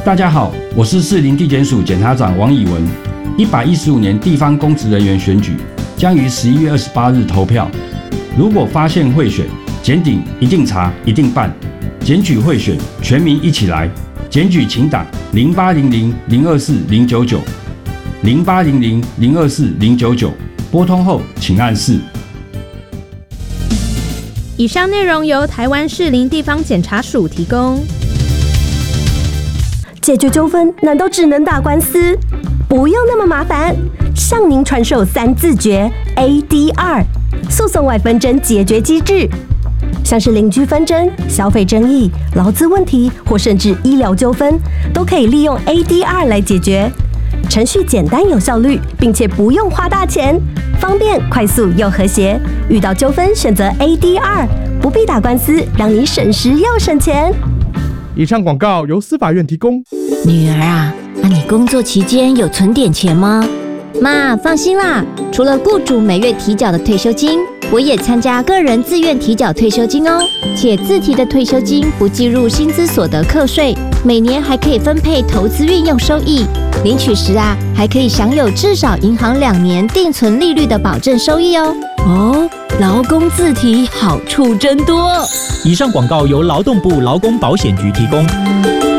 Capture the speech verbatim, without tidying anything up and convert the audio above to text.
大家好，我是士林地检署检察长王以文。一百一十五年地方公职人员选举将于十一月二十八日投票。如果发现贿选，检警一定查，一定办。检举贿选，全民一起来。检举请打零八零零零二四零九九零八零零零二四零九九，拨通后请按四。 以上内容由台湾士林地方检察署提供。 解决纠纷难道只能打官司？不用那么麻烦，向您传授三字诀 A D R 诉讼外纷争解决机制，像是邻居纷争、消费争议、劳资问题或甚至医疗纠纷，都可以利用 A D R 来解决。程序简单有效率，并且不用花大钱，方便、快速又和谐。遇到纠纷选择 A D R， 不必打官司，让你省时又省钱。 以上广告由司法院提供。 女儿啊，那你工作期间有存点钱吗？ 妈，放心啦，除了雇主每月提缴的退休金，我也参加个人自愿提缴退休金哦。且自提的退休金不计入薪资所得课税，每年还可以分配投资运用收益。领取时啊，还可以享有至少银行两年定存利率的保证收益哦。 哦，劳工自提好处真多。 以上广告由劳动部劳工保险局提供。